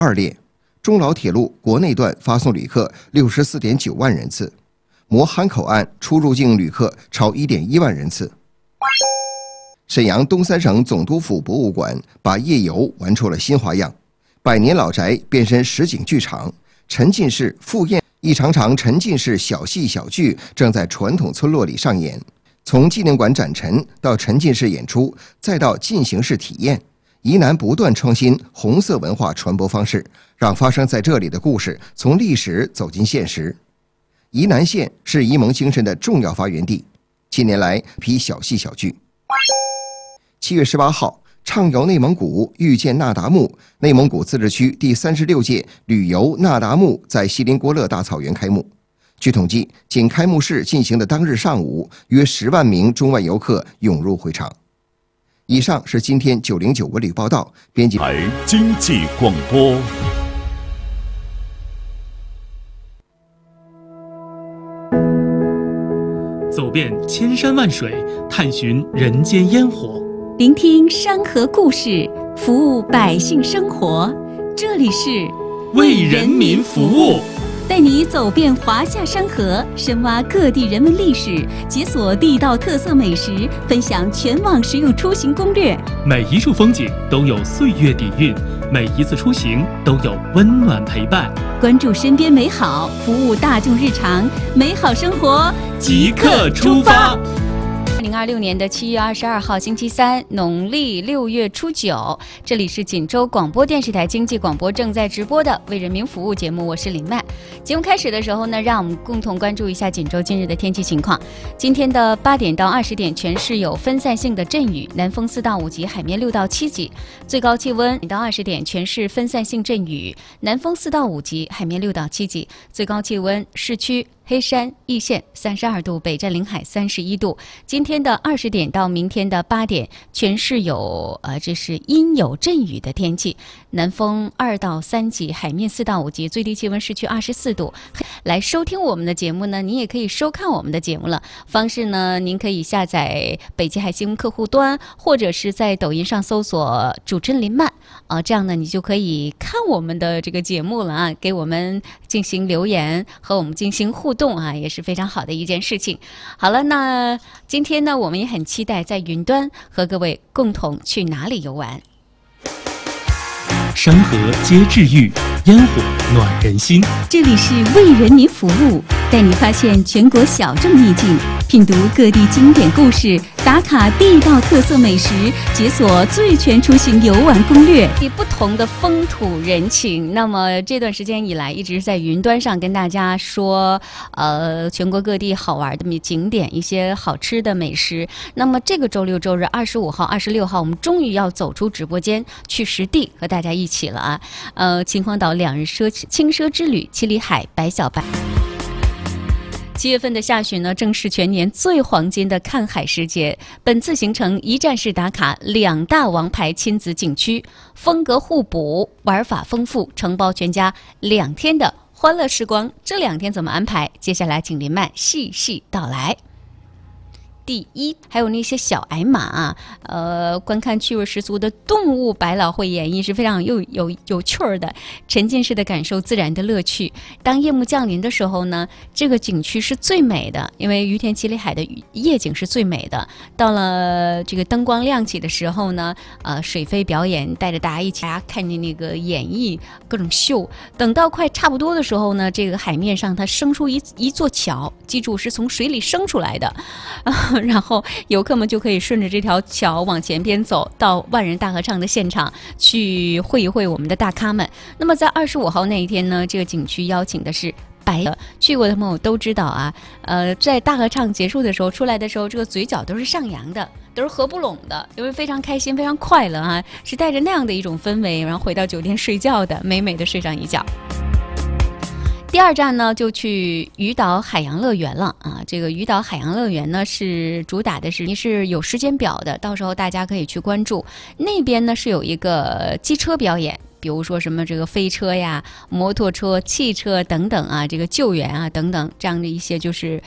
2列，中老铁路国内段发送旅客64.9万人次，磨憨口岸出入境旅客超1.1万人次。沈阳东三省总督府博物馆把夜游玩出了新花样，百年老宅变身实景剧场，沉浸式赴宴，一场场沉浸式小戏小剧正在传统村落里上演。从纪念馆展陈到沉浸式演出，再到进行式体验，宜南不断创新红色文化传播方式，让发生在这里的故事从历史走进现实。宜南县是沂蒙精神的重要发源地，近年来批小戏小剧。7月18号，畅游内蒙古，遇见那达慕，内蒙古自治区第36届旅游那达慕在锡林郭勒大草原开幕。据统计，仅开幕式进行的当日上午，约10万名中外游客涌入会场。以上是今天909文旅报道，编辑台经济广播。 走遍千山万水，探寻人间烟火， 聆听山河故事，服务百姓生活。这里是为人民服务， 带你走遍华夏山河，深挖各地人文历史，解锁地道特色美食，分享全网实用出行攻略。 每一处风景都有岁月底蕴，每一次出行都有温暖陪伴。 关注身边美好，服务大众日常，美好生活即刻出发。 2026年的7月22号星期三，农历6月初9，这里是锦州广播电视台经济广播正在直播的为人民服务节目，我是林曼。节目开始的时候呢，让我们共同关注一下锦州今日的天气情况。今天的8点到20点全市有分散性的阵雨，南风4到5级，海面6到7级。最高气温到20点全市分散性阵雨，南风4到5级，海面6到7级。最高气温市区黑山、易县32度，北站临海31度。今天的20点到明天的8点，全市有这是阴有阵雨的天气，南风2到3级，海面4到5级，最低气温市区24度。来收听我们的节目呢，您也可以收看我们的节目了。方式呢，您可以下载北极海新闻客户端，或者是在抖音上搜索主持人林曼这样呢，你就可以看我们的这个节目了啊，给我们进行留言和我们进行互动啊，也是非常好的一件事情。好了，那今天呢，我们也很期待在云端和各位共同去哪里游玩。 山河皆治愈，烟火暖人心。 这里是为人民服务，带你发现全国小众秘境，品读各地经典故事，打卡地道特色美食，解锁最全出行游玩攻略，以不同的风土人情。那么这段时间以来，一直在云端上跟大家说，全国各地好玩的景点，一些好吃的美食。那么这个周六周日25号、26号，我们终于要走出直播间，去实地和大家一起了啊！秦皇岛2日轻奢之旅，七里海白小白。7月份的下旬呢，正是全年最黄金的看海时节。本次行程一站式打卡2大王牌亲子景区，风格互补，玩法丰富，承包全家2天的欢乐时光。这2天怎么安排？接下来请林曼细细道来。第一，还有那些小矮马观看趣味十足的动物百老汇演绎是非常有趣儿的，沉浸式的感受自然的乐趣。当夜幕降临的时候呢，这个景区是最美的，因为于田七里海的夜景是最美的。到了这个灯光亮起的时候呢，水飞表演带着大家一起看见那个演绎各种秀。等到快差不多的时候呢，这个海面上它升出一座桥，记住是从水里升出来的。然后游客们就可以顺着这条桥往前边走，到万人大合唱的现场去会一会我们的大咖们。那么在25号那一天呢，这个景区邀请的是去过的朋友都知道啊，在大合唱结束的时候出来的时候，这个嘴角都是上扬的，都是合不拢的，因为非常开心非常快乐啊，是带着那样的一种氛围，然后回到酒店睡觉的，美美的睡上一觉。第二站呢，就去鱼岛海洋乐园了啊！这个鱼岛海洋乐园呢，是主打的是有时间表的，到时候大家可以去关注。那边呢是有一个机车表演，比如说什么这个飞车呀、摩托车、汽车等等啊，这个救援啊等等，这样的一些就是